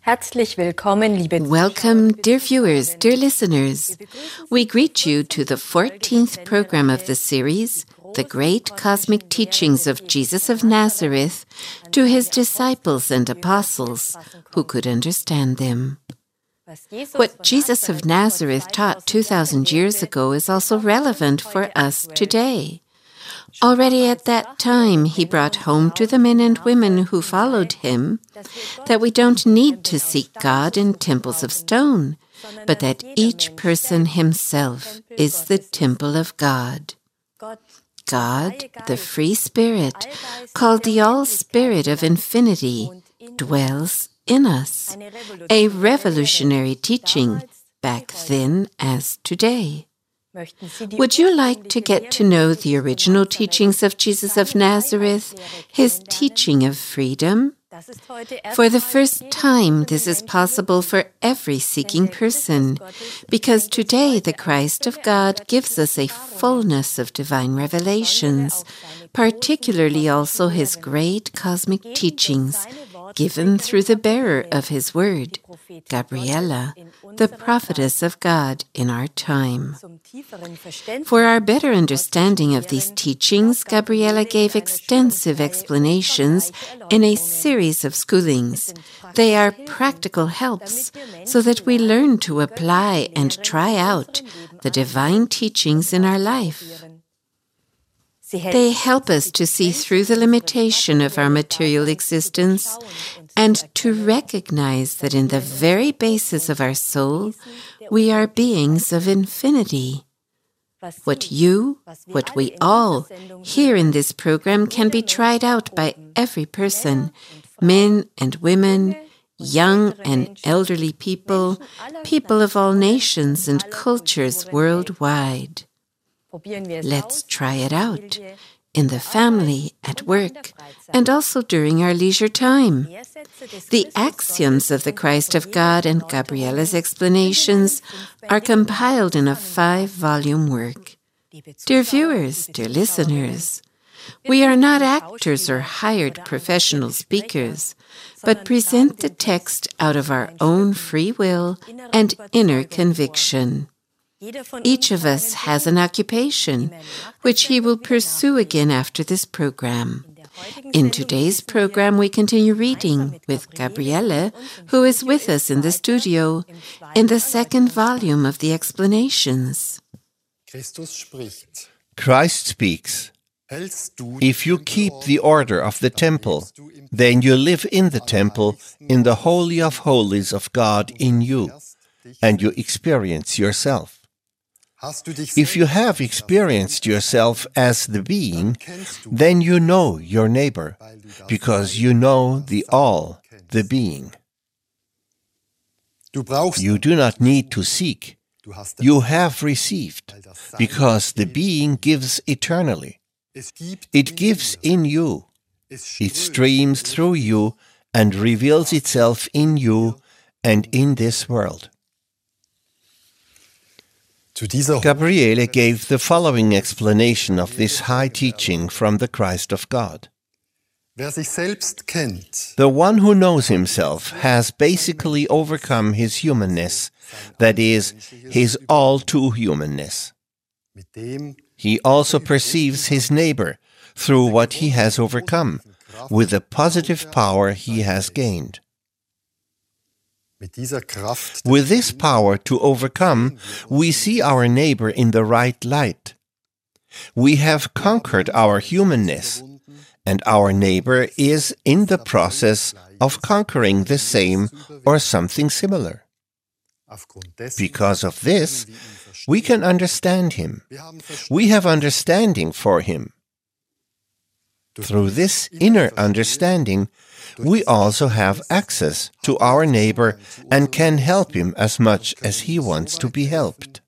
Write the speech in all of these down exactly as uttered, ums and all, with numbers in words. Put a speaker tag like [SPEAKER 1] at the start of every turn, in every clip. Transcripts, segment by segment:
[SPEAKER 1] Herzlich willkommen, liebe
[SPEAKER 2] Welcome, dear viewers, dear listeners. We greet you to the fourteenth program of the series, The Great Cosmic Teachings of Jesus of Nazareth, to his disciples and apostles who could understand them. What Jesus of Nazareth taught two thousand years ago is also relevant for us today. Already at that time, he brought home to the men and women who followed him that we don't need to seek God in temples of stone, but that each person himself is the temple of God. God, the free spirit, called the all-spirit of infinity, dwells in us, a revolutionary teaching back then as today. Would you like to get to know the original teachings of Jesus of Nazareth, his teaching of freedom? For the first time, this is possible for every seeking person, because today the Christ of God gives us a fullness of divine revelations, particularly also his great cosmic teachings, given through the bearer of his word, Gabriela, the prophetess of God in our time. For our better understanding of these teachings, Gabriela gave extensive explanations in a series of schoolings. They are practical helps so that we learn to apply and try out the divine teachings in our life. They help us to see through the limitation of our material existence and to recognize that in the very basis of our soul, we are beings of infinity. What you, what we all, hear in this program can be tried out by every person, men and women, young and elderly people, people of all nations and cultures worldwide. Let's try it out, in the family, at work, and also during our leisure time. The axioms of the Christ of God and Gabriela's explanations are compiled in a five-volume work. Dear viewers, dear listeners, we are not actors or hired professional speakers, but present the text out of our own free will and inner conviction. Each of us has an occupation, which he will pursue again after this program. In today's program, we continue reading with Gabriele, who is with us in the studio, in the second volume of the explanations.
[SPEAKER 3] Christ speaks. If you keep the order of the temple, then you live in the temple, in the Holy of Holies of God in you, and you experience yourself. If you have experienced yourself as the being, then you know your neighbor, because you know the all, the being. You do not need to seek. You have received, because the being gives eternally. It gives in you. It streams through you and reveals itself in you and in this world. Gabriele gave the following explanation of this high teaching from the Christ of God. The one who knows himself has basically overcome his humanness, that is, his all-too-humanness. He also perceives his neighbor through what he has overcome, with the positive power he has gained. With this power to overcome, we see our neighbor in the right light. We have conquered our humanness, and our neighbor is in the process of conquering the same or something similar. Because of this, we can understand him. We have understanding for him. Through this inner understanding, we also have access to our neighbor and can help him as much as he wants to be helped.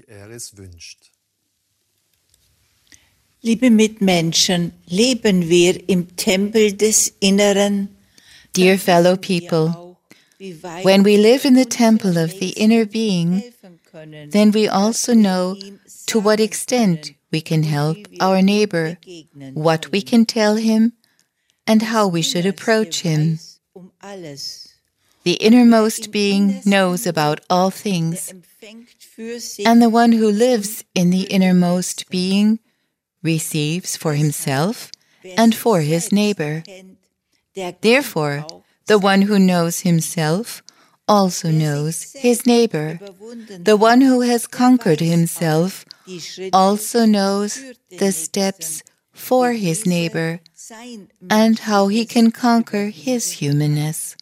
[SPEAKER 4] Liebe Mitmenschen, leben wir im Tempel des Inneren?
[SPEAKER 2] Dear fellow people, when we live in the temple of the inner being, then we also know to what extent we can help our neighbor, what we can tell him, and how we should approach him.
[SPEAKER 1] The innermost being knows about all things, and the one who lives in the innermost being receives for himself and for his neighbor. Therefore, the one who knows himself also knows his neighbor. The one who has conquered himself also knows the steps for his neighbor and how he can conquer his humanness.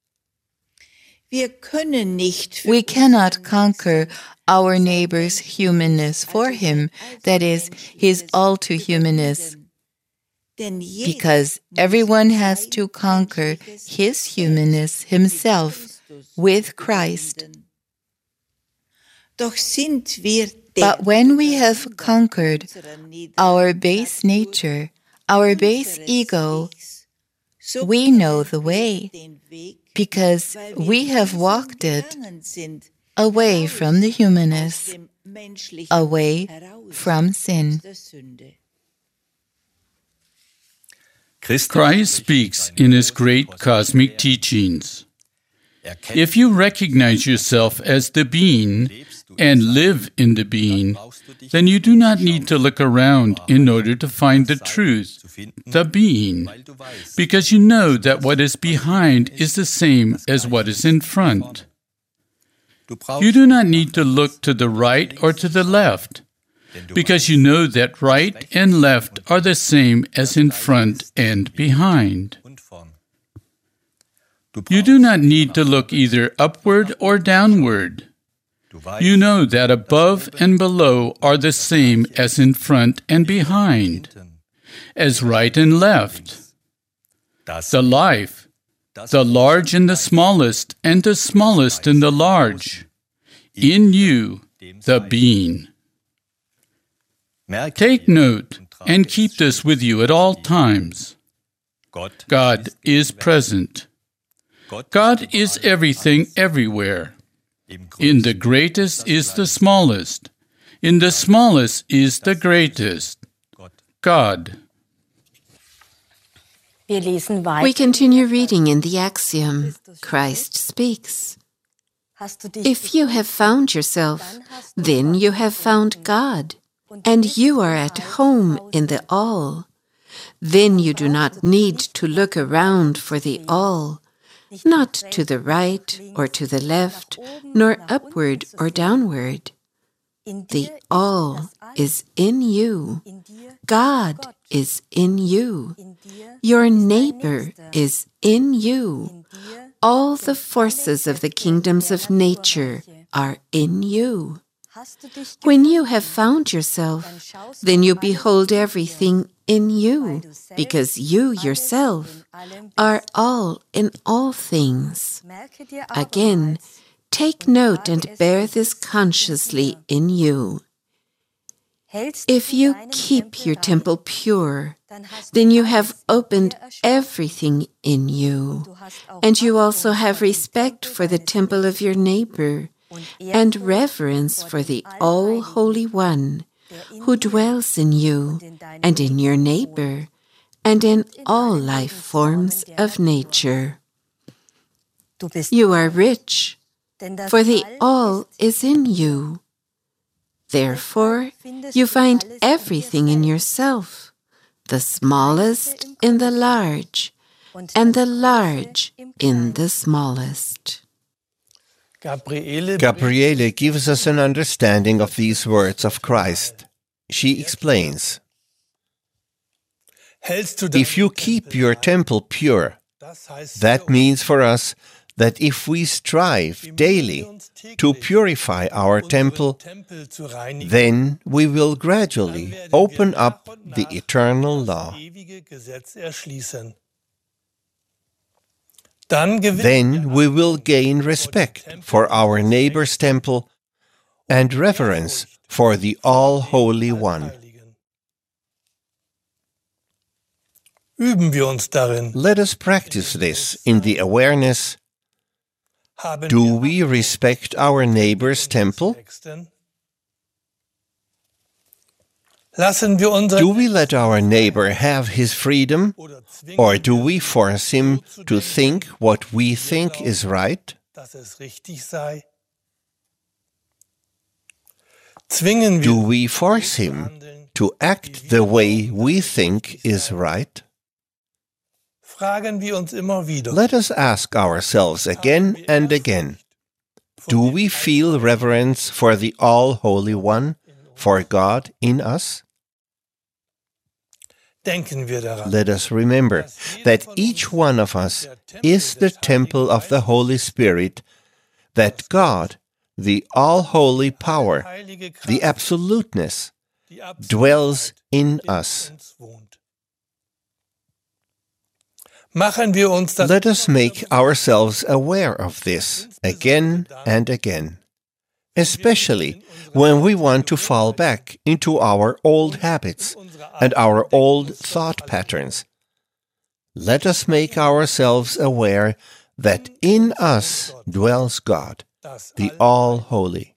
[SPEAKER 1] We cannot conquer our neighbor's humanness for him, that is, his all-too-humanness, because everyone has to conquer his humanness himself with Christ. But when we have conquered our base nature, our base ego, we know the way, because we have walked it away from the humanness, away from sin.
[SPEAKER 5] Christ speaks in his great cosmic teachings. If you recognize yourself as the being and live in the being, then you do not need to look around in order to find the truth, the being, because you know that what is behind is the same as what is in front. You do not need to look to the right or to the left, because you know that right and left are the same as in front and behind. You do not need to look either upward or downward. You know that above and below are the same as in front and behind, as right and left. The life, the large and the smallest, and the smallest and the large. In you, the being. Take note and keep this with you at all times. God is present. God is everything everywhere. In the greatest is the smallest. In the smallest is the greatest. God.
[SPEAKER 2] We continue reading in the axiom, Christ speaks. If you have found yourself, then you have found God, and you are at home in the all. Then you do not need to look around for the all, not to the right or to the left, nor upward or downward. The all is in you. God is in you. Your neighbor is in you. All the forces of the kingdoms of nature are in you. When you have found yourself, then you behold everything in you, because you yourself are all in all things. Again, take note and bear this consciously in you. If you keep your temple pure, then you have opened everything in you, and you also have respect for the temple of your neighbor, and reverence for the All-Holy One, who dwells in you, and in your neighbor, and in all life forms of nature. You are rich, for the all is in you. Therefore, you find everything in yourself, the smallest in the large, and the large in the smallest.
[SPEAKER 3] Gabriele gives us an understanding of these words of Christ. She explains, if you keep your temple pure, that means for us that if we strive daily to purify our temple, then we will gradually open up the eternal law. Then we will gain respect for our neighbor's temple and reverence for the All-Holy One. Let us practice this in the awareness: do we respect our neighbor's temple?
[SPEAKER 6] Lassen wir unseren
[SPEAKER 3] Do we let our neighbor have his freedom,
[SPEAKER 6] oder zwingen
[SPEAKER 3] or do
[SPEAKER 6] wir,
[SPEAKER 3] we force him to think what we think is right?
[SPEAKER 6] dass es richtig sei? Zwingen
[SPEAKER 3] Do
[SPEAKER 6] wir
[SPEAKER 3] we force
[SPEAKER 6] zu
[SPEAKER 3] him
[SPEAKER 6] handeln?
[SPEAKER 3] to act the way we think is right?
[SPEAKER 6] Fragen wir uns immer wieder.
[SPEAKER 3] Let us ask ourselves again and again, do we feel reverence for the All-Holy One, for God in us?
[SPEAKER 6] Denken wir daran.
[SPEAKER 3] Let us remember that each one of us is the temple of the Holy Spirit, that God, the all-holy power,
[SPEAKER 6] Heilige Kraft,
[SPEAKER 3] the absoluteness,
[SPEAKER 6] die Absolutheit
[SPEAKER 3] dwells in
[SPEAKER 6] in
[SPEAKER 3] us.
[SPEAKER 6] uns wohnt. Machen wir uns das
[SPEAKER 3] Let us make ourselves aware of this again and again, especially when we want to fall back into our old habits and our old thought patterns. Let us make ourselves aware that in us dwells God,
[SPEAKER 6] das
[SPEAKER 3] the All-Holy.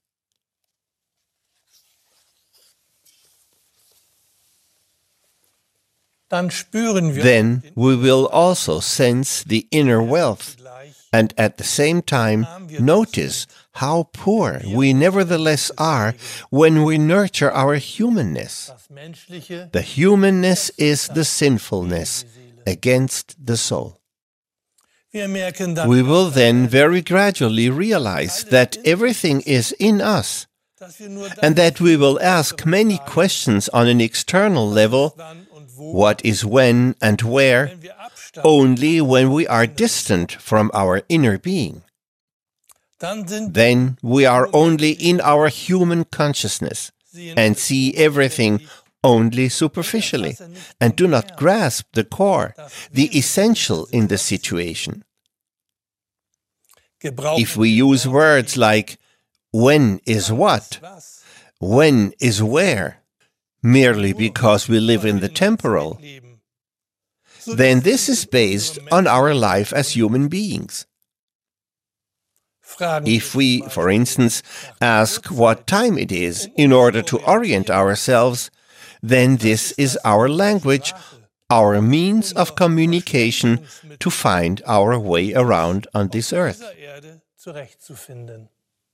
[SPEAKER 6] Dann spüren wir
[SPEAKER 3] Then we will also sense the inner wealth,
[SPEAKER 6] gleich,
[SPEAKER 3] and at the same time notice how poor we nevertheless are when we nurture our humanness.
[SPEAKER 6] das Menschliche,
[SPEAKER 3] The humanness is the sinfulness against the soul.
[SPEAKER 6] wir merken dann,
[SPEAKER 3] We will then very gradually realize that everything is in us,
[SPEAKER 6] dass wir nur
[SPEAKER 3] and that we will ask many questions on an external level,
[SPEAKER 6] dann und wo,
[SPEAKER 3] what is when and where,
[SPEAKER 6] wenn wir abstammen,
[SPEAKER 3] only when we are distant from our inner being.
[SPEAKER 6] dann sind
[SPEAKER 3] Then we are only in our human consciousness and see everything only superficially and do not grasp the core, the essential in the situation.
[SPEAKER 6] gebrauchen
[SPEAKER 3] If we use words like when is what,
[SPEAKER 6] was,
[SPEAKER 3] when is where, merely because we live in the temporal,
[SPEAKER 6] leben,
[SPEAKER 3] then this is based on our life as human beings.
[SPEAKER 6] fragen
[SPEAKER 3] If we, for instance, ask what time it is in order to orient ourselves, then this is our language, our means of communication to find our way around on this earth.
[SPEAKER 6] dieser Erde zurechtzufinden.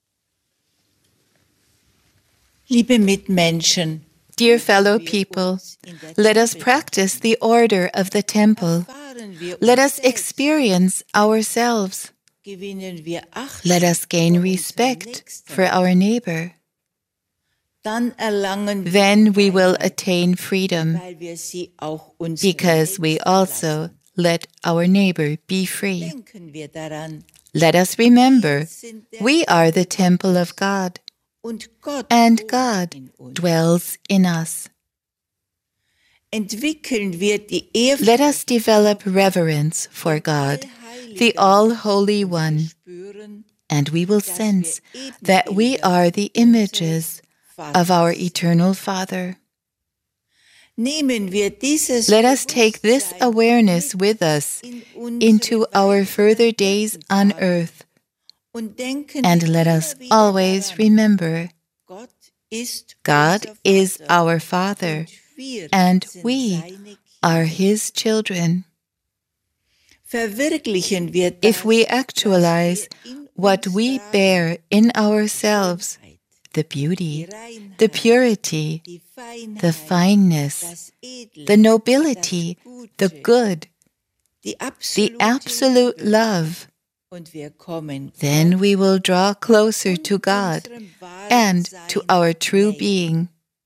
[SPEAKER 4] Liebe Mitmenschen,
[SPEAKER 1] Dear fellow people, let us practice the order of the temple.
[SPEAKER 4] erfahren wir
[SPEAKER 1] Let
[SPEAKER 4] uns
[SPEAKER 1] us
[SPEAKER 4] selbst,
[SPEAKER 1] experience ourselves.
[SPEAKER 4] gewinnen wir Acht,
[SPEAKER 1] Let us gain respect for our neighbor.
[SPEAKER 4] dann erlangen wir,
[SPEAKER 1] Then we will attain freedom,
[SPEAKER 4] weil wir sie auch uns
[SPEAKER 1] because we
[SPEAKER 4] selbst
[SPEAKER 1] also let our neighbor be free.
[SPEAKER 4] denken wir daran.
[SPEAKER 1] Let us remember, we are the temple of God,
[SPEAKER 4] Und Gott
[SPEAKER 1] and
[SPEAKER 4] wohnt
[SPEAKER 1] God
[SPEAKER 4] in uns.
[SPEAKER 1] dwells in us.
[SPEAKER 4] Entwickeln wir die Ehrfurcht
[SPEAKER 1] Let us develop reverence for God, the All-Holy One,
[SPEAKER 4] spüren,
[SPEAKER 1] and we will sense that we are the images of our eternal Father.
[SPEAKER 4] Nehmen wir dieses
[SPEAKER 1] Let us take this awareness with us
[SPEAKER 4] in unsere
[SPEAKER 1] into our further days on earth,
[SPEAKER 4] und denken
[SPEAKER 1] and
[SPEAKER 4] wir
[SPEAKER 1] let
[SPEAKER 4] immer
[SPEAKER 1] us
[SPEAKER 4] wieder
[SPEAKER 1] always
[SPEAKER 4] daran,
[SPEAKER 1] remember
[SPEAKER 4] Gott ist
[SPEAKER 1] God
[SPEAKER 4] unser
[SPEAKER 1] is
[SPEAKER 4] Vater
[SPEAKER 1] our Father,
[SPEAKER 4] und wir
[SPEAKER 1] and
[SPEAKER 4] sind
[SPEAKER 1] we
[SPEAKER 4] seine Kinder.
[SPEAKER 1] are His children.
[SPEAKER 4] Verwirklichen wir das,
[SPEAKER 1] If we actualize
[SPEAKER 4] was wir in
[SPEAKER 1] what
[SPEAKER 4] uns
[SPEAKER 1] we
[SPEAKER 4] tragen,
[SPEAKER 1] bear in ourselves, the
[SPEAKER 4] die
[SPEAKER 1] beauty,
[SPEAKER 4] Reinheit,
[SPEAKER 1] the purity,
[SPEAKER 4] die Feinheit,
[SPEAKER 1] the fineness,
[SPEAKER 4] das Edle,
[SPEAKER 1] the nobility, the
[SPEAKER 4] das Gute,
[SPEAKER 1] good,
[SPEAKER 4] die
[SPEAKER 1] the
[SPEAKER 4] absolute,
[SPEAKER 1] absolute
[SPEAKER 4] Liebe,
[SPEAKER 1] love,
[SPEAKER 4] und wir kommen
[SPEAKER 1] then we will draw closer
[SPEAKER 4] und
[SPEAKER 1] to God
[SPEAKER 4] unserem wahren
[SPEAKER 1] and to
[SPEAKER 4] Sein
[SPEAKER 1] our true
[SPEAKER 4] näher.
[SPEAKER 1] being.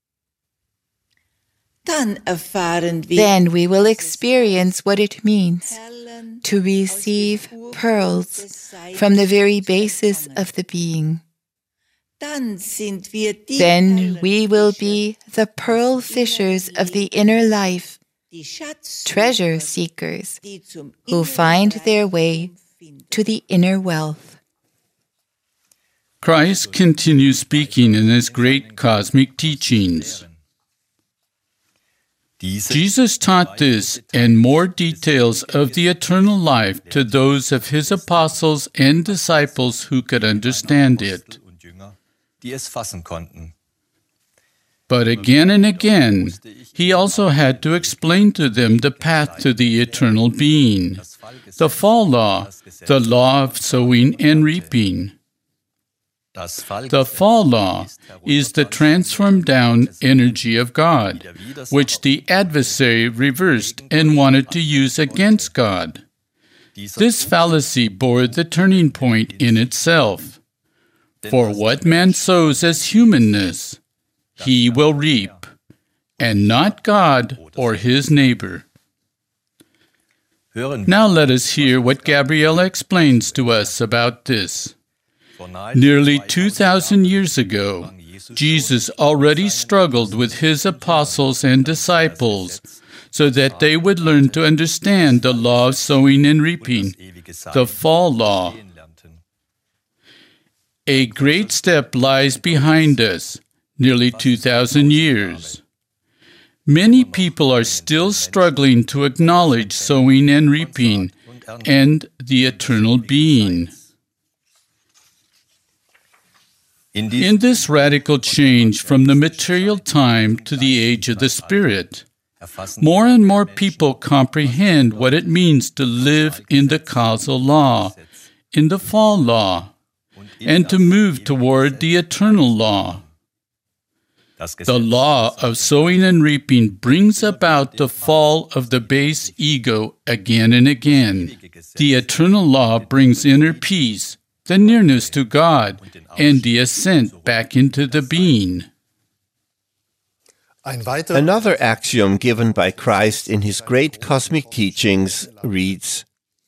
[SPEAKER 4] Dann erfahren wir
[SPEAKER 1] Then we will
[SPEAKER 4] dieses
[SPEAKER 1] experience what it means
[SPEAKER 4] Perlen
[SPEAKER 1] to receive pearls from the very basis of the being.
[SPEAKER 4] Dann sind wir die
[SPEAKER 1] Then we will
[SPEAKER 4] Perlenfischer,
[SPEAKER 1] be the pearl fishers of the inner life,
[SPEAKER 4] die Schatzsucher,
[SPEAKER 1] treasure seekers
[SPEAKER 4] die zum
[SPEAKER 1] who
[SPEAKER 4] inneren
[SPEAKER 1] find their
[SPEAKER 4] Reichtum
[SPEAKER 1] way
[SPEAKER 4] finden.
[SPEAKER 1] to the inner wealth.
[SPEAKER 5] Christ continues speaking in his great cosmic teachings. Jesus taught this and more details of the eternal life to those of his apostles and disciples who could understand it.
[SPEAKER 7] die es fassen konnten.
[SPEAKER 5] But again and again, he also had to explain to them the path to the eternal being, the fall law, the law of sowing and reaping. The fall law is the transformed down energy of God, which the adversary reversed and wanted to use against God. This fallacy bore the turning point in itself. For what man sows as humanness, he will reap, and not God or his neighbor. Now let us hear what Gabriel explains to us about this. Nearly two thousand years ago, Jesus already struggled with his apostles and disciples so that they would learn to understand the law of sowing and reaping, the fall law. A great step lies behind us, nearly two thousand years. Many people are still struggling to acknowledge sowing and reaping and the eternal being. In this radical change from the material time to the age of the Spirit, more and more people comprehend what it means to live in the causal law, in the fall law, and to move toward the eternal law. The law of sowing and reaping brings about the fall of the base ego again and again. The eternal law brings inner peace, the nearness to God, and the ascent back into the being.
[SPEAKER 3] Another axiom given by Christ in his great cosmic teachings reads,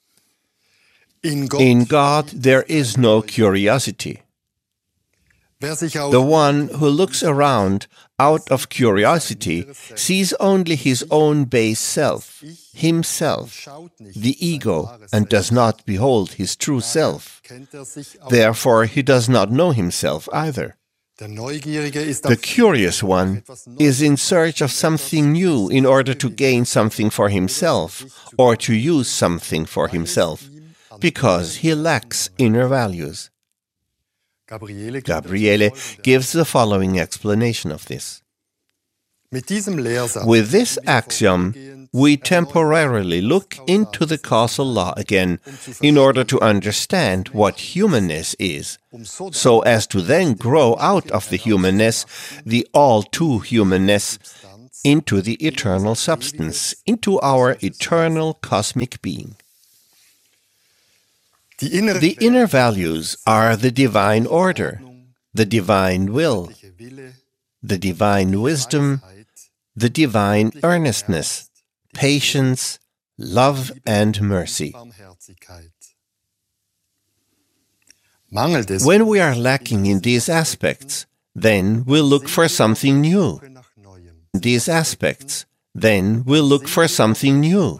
[SPEAKER 3] "In God there is no curiosity." The one who looks around out of curiosity sees only his own base self, himself, the ego, and does not behold his true self. Therefore, he does not know himself either. The curious one is in search of something new in order to gain something for himself or to use something for himself, because he lacks inner values. Gabriele gives the following explanation of this. With this axiom, we temporarily look into the causal law again in order to understand what humanness is, so as to then grow out of the humanness, the all-too-humanness, into the eternal substance, into our eternal cosmic being. The inner values are the divine order, the divine will, the divine wisdom, the divine earnestness, patience, love, and mercy. When we are lacking in these aspects, then we'll look for something new. These aspects, then we'll look for something new.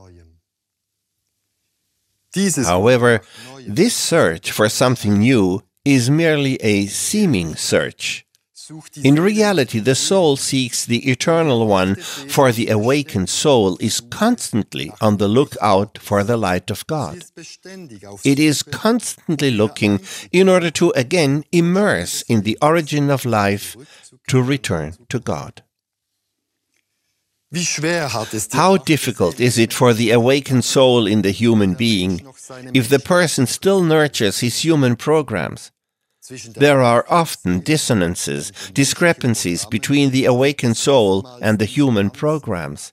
[SPEAKER 3] However, this search for something new is merely a seeming search. In reality, the soul seeks the Eternal One, for the awakened soul is constantly on the lookout for the light of God. It is constantly looking in order to again immerse in the origin of life, to return to God. How difficult is it for the awakened soul in the human being if the person still nurtures his human programs? There are often dissonances, discrepancies between the awakened soul and the human programs.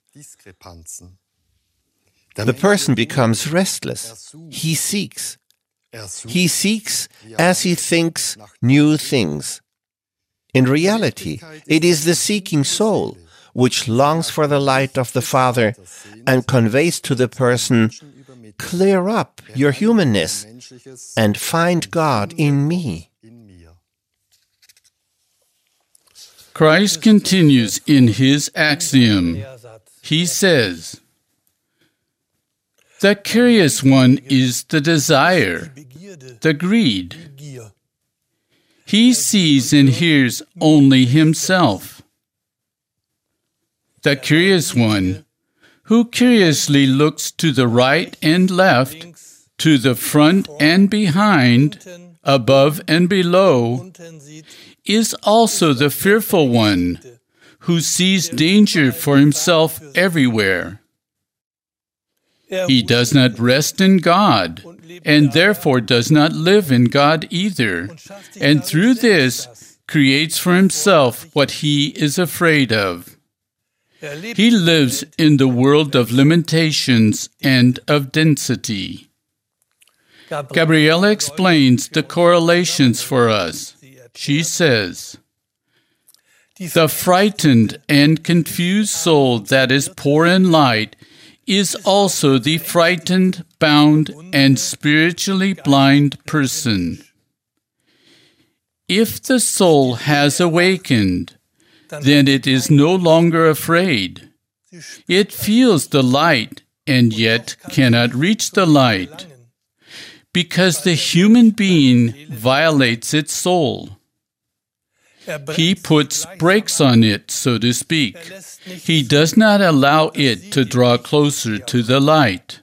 [SPEAKER 3] The person becomes restless. He seeks. He seeks as he thinks new things. In reality, it is the seeking soul which longs for the light of the Father and conveys to the person, "Clear up your humanness and find God in me."
[SPEAKER 5] Christ continues in his axiom. He says, "The curious one is the desire, the greed. He sees and hears only himself. The curious one, who curiously looks to the right and left, to the front and behind, above and below,
[SPEAKER 6] unten sieht,
[SPEAKER 5] is also the fearful one, who sees danger for himself everywhere.
[SPEAKER 6] er
[SPEAKER 5] He
[SPEAKER 6] ruht
[SPEAKER 5] does not rest in God, and therefore does not live in God either, and through this creates for himself what he is afraid of.
[SPEAKER 6] er lebt
[SPEAKER 5] He lives in the world of limitations and of density. Gabriella explains the correlations for us. She says, "The frightened and confused soul that is poor in light is also the frightened, bound, and spiritually blind person. If the soul has awakened, then it is no longer afraid. It feels the light and yet cannot reach the light, because the human being violates its soul. He puts brakes on it, so to speak. He does not allow it to draw closer to the light."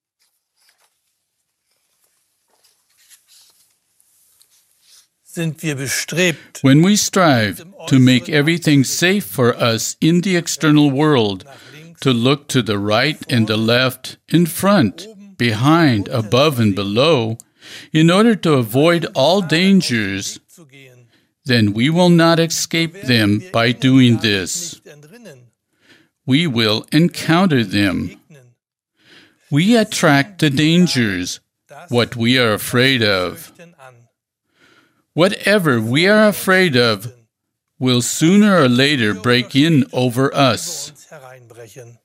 [SPEAKER 6] sind wir bestrebt,
[SPEAKER 5] When we strive to make everything safe for us in the external world, to look to the right and the left, in front, behind, above and below, in order to avoid all dangers,
[SPEAKER 6] zu gehen,
[SPEAKER 5] then we will not escape them by doing this.
[SPEAKER 6] nicht entrinnen,
[SPEAKER 5] We will encounter them.
[SPEAKER 6] begegnen.
[SPEAKER 5] We attract the dangers, what we are afraid of.
[SPEAKER 6] Fürchten an.
[SPEAKER 5] Whatever we are afraid of will sooner or later break in over us.
[SPEAKER 6] Uns hereinbrechen.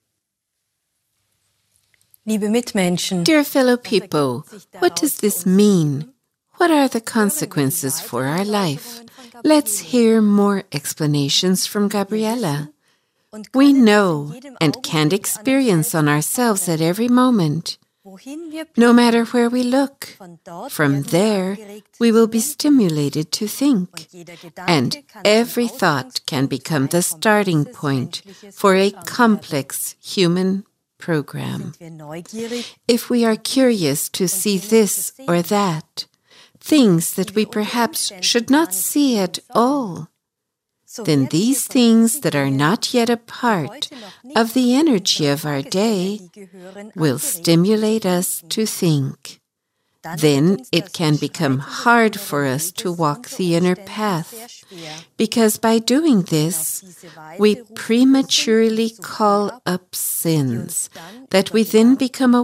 [SPEAKER 7] Liebe Mitmenschen,
[SPEAKER 2] Dear fellow people, what does this mean? What are the consequences for our life? Let's hear more explanations from Gabriella. We know and can experience on ourselves at every moment.
[SPEAKER 7] wohin wir
[SPEAKER 2] No matter where we look,
[SPEAKER 7] von dort
[SPEAKER 2] from
[SPEAKER 7] werden wir
[SPEAKER 2] there
[SPEAKER 7] angeregt
[SPEAKER 2] we will
[SPEAKER 7] zu
[SPEAKER 2] be stimulated to think.
[SPEAKER 7] jeder Gedanke
[SPEAKER 2] And
[SPEAKER 7] kann
[SPEAKER 2] every
[SPEAKER 7] zum
[SPEAKER 2] thought can become the
[SPEAKER 7] Ausgangspunkt
[SPEAKER 2] starting
[SPEAKER 7] dieses
[SPEAKER 2] point
[SPEAKER 7] menschliches
[SPEAKER 2] for a
[SPEAKER 7] Programms
[SPEAKER 2] complex human program.
[SPEAKER 7] werden. Sind wir neugierig,
[SPEAKER 2] If we are curious to see this or that, things that we perhaps should not see at all,
[SPEAKER 7] so
[SPEAKER 2] then
[SPEAKER 7] werden
[SPEAKER 2] these
[SPEAKER 7] wir von
[SPEAKER 2] things
[SPEAKER 7] diesen
[SPEAKER 2] that are
[SPEAKER 7] Dingen,
[SPEAKER 2] not yet a
[SPEAKER 7] die
[SPEAKER 2] part
[SPEAKER 7] heute noch nicht
[SPEAKER 2] of the
[SPEAKER 7] zu
[SPEAKER 2] energy
[SPEAKER 7] unserer
[SPEAKER 2] of our
[SPEAKER 7] Tagesenergie
[SPEAKER 2] day
[SPEAKER 7] gehören,
[SPEAKER 2] will
[SPEAKER 7] angeregt
[SPEAKER 2] stimulate
[SPEAKER 7] zu
[SPEAKER 2] us
[SPEAKER 7] denken.
[SPEAKER 2] to think.
[SPEAKER 7] Dann wird
[SPEAKER 2] Then
[SPEAKER 7] uns
[SPEAKER 2] it
[SPEAKER 7] das
[SPEAKER 2] can become
[SPEAKER 7] Beschreiten
[SPEAKER 2] hard
[SPEAKER 7] des
[SPEAKER 2] for
[SPEAKER 7] inneren
[SPEAKER 2] us to
[SPEAKER 7] Weges
[SPEAKER 2] walk
[SPEAKER 7] unter
[SPEAKER 2] the inner
[SPEAKER 7] Umständen
[SPEAKER 2] path,
[SPEAKER 7] sehr schwer.
[SPEAKER 2] because by doing
[SPEAKER 7] Auf
[SPEAKER 2] this,
[SPEAKER 7] diese Weise
[SPEAKER 2] we
[SPEAKER 7] rufen wir
[SPEAKER 2] prematurely
[SPEAKER 7] Sünden
[SPEAKER 2] call
[SPEAKER 7] ab,
[SPEAKER 2] up
[SPEAKER 7] die uns
[SPEAKER 2] sins
[SPEAKER 7] dann
[SPEAKER 2] that
[SPEAKER 7] über
[SPEAKER 2] we
[SPEAKER 7] die
[SPEAKER 2] then
[SPEAKER 7] Jahre
[SPEAKER 2] become